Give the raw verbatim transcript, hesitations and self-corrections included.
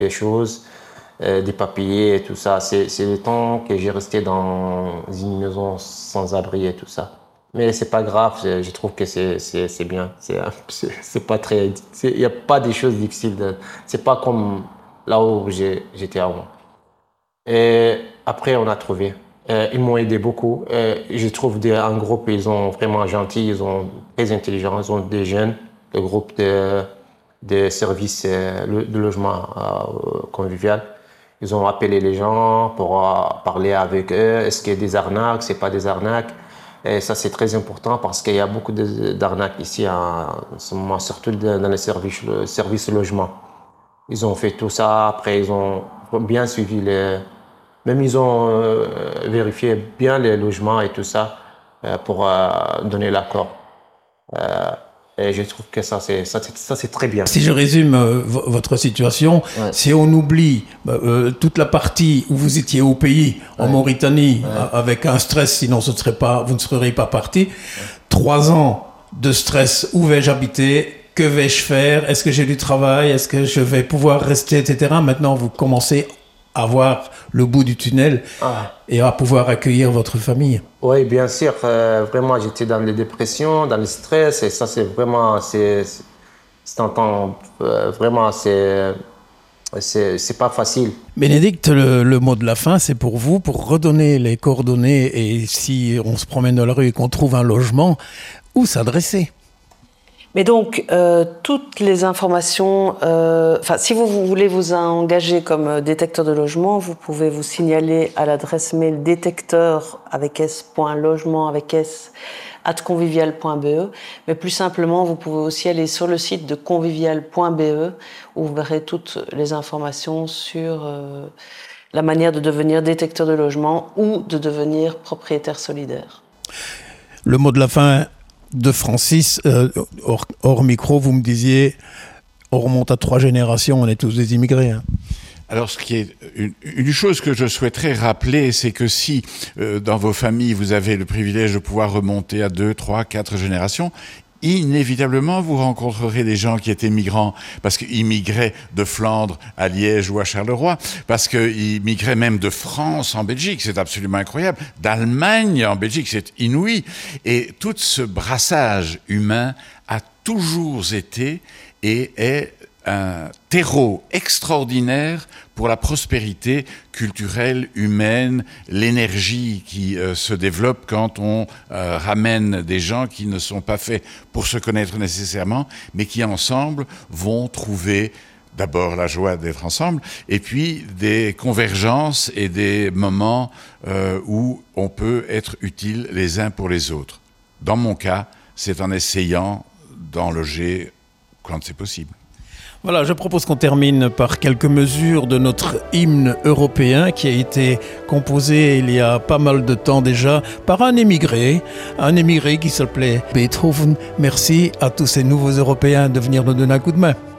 des choses, euh, des papiers et tout ça. C'est, c'est le temps que j'ai resté dans une maison sans abri et tout ça. Mais c'est pas grave, je, je trouve que c'est, c'est, c'est bien. C'est, c'est, c'est pas très, il n'y a pas des choses difficiles. De, c'est pas comme là où j'ai, j'étais avant. Et après, on a trouvé. Euh, ils m'ont aidé beaucoup. Euh, je trouve des, un groupe, ils sont vraiment gentils, ils sont très intelligents, ils ont des jeunes, le groupe de, de services euh, de logement euh, convivial. Ils ont appelé les gens pour euh, parler avec eux. Est-ce qu'il y a des arnaques, c'est pas des arnaques? Et ça, c'est très important parce qu'il y a beaucoup de, d'arnaques ici en, en ce moment, surtout dans les services, le service logement. Ils ont fait tout ça. Après, ils ont bien suivi les... Même ils ont euh, vérifié bien les logements et tout ça euh, pour euh, donner l'accord. Euh, et je trouve que ça c'est, ça, c'est, ça, c'est très bien. Si je résume euh, v- votre situation, ouais. Si on oublie euh, toute la partie où vous étiez au pays, en ouais. Mauritanie, ouais. avec un stress, sinon ce ne serait pas, vous ne seriez pas parti. Ouais. Trois ans de stress, où vais-je habiter ? Que vais-je faire ? Est-ce que j'ai du travail ? Est-ce que je vais pouvoir rester, et cetera. Maintenant, vous commencez à voir le bout du tunnel ah. et à pouvoir accueillir votre famille. Oui, bien sûr. Euh, vraiment, j'étais dans les dépressions, dans le stress, et ça, c'est vraiment, c'est, c'est, c'est un temps, euh, vraiment, c'est, c'est, c'est pas facile. Bénédicte, le, le mot de la fin, c'est pour vous, pour redonner les coordonnées, et si on se promène dans la rue et qu'on trouve un logement, où s'adresser ? Mais donc, euh, toutes les informations, euh, enfin, si vous, vous voulez vous engager comme détecteur de logement, vous pouvez vous signaler à l'adresse mail détecteur avec s point logement avec s arobase convivial point b e. Mais plus simplement, vous pouvez aussi aller sur le site de convivial point b e où vous verrez toutes les informations sur euh, la manière de devenir détecteur de logement ou de devenir propriétaire solidaire. Le mot de la fin de Francis, euh, hors, hors micro, vous me disiez, on remonte à trois générations, on est tous des immigrés. Hein. Alors, ce qui est une, une chose que je souhaiterais rappeler, c'est que si euh, dans vos familles vous avez le privilège de pouvoir remonter à deux, trois, quatre générations, inévitablement, vous rencontrerez des gens qui étaient migrants, parce qu'ils migraient de Flandre à Liège ou à Charleroi, parce qu'ils migraient même de France en Belgique, c'est absolument incroyable, d'Allemagne en Belgique, c'est inouï. Et tout ce brassage humain a toujours été et est un terreau extraordinaire pour la prospérité culturelle, humaine, l'énergie qui euh, se développe quand on euh, ramène des gens qui ne sont pas faits pour se connaître nécessairement, mais qui ensemble vont trouver d'abord la joie d'être ensemble, et puis des convergences et des moments euh, où on peut être utile les uns pour les autres. Dans mon cas, c'est en essayant d'en loger quand c'est possible. Voilà, je propose qu'on termine par quelques mesures de notre hymne européen qui a été composé il y a pas mal de temps déjà par un émigré, un émigré qui s'appelait Beethoven. Merci à tous ces nouveaux Européens de venir nous donner un coup de main.